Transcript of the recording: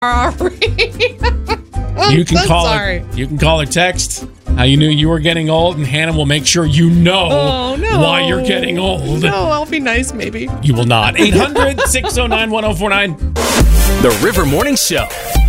You can call sorry. her. You can call her text how you knew you were getting old, and Hannah will make sure you know why you're getting old. No, I'll be nice, maybe. You will not. 800-609-1049. The River Morning Show.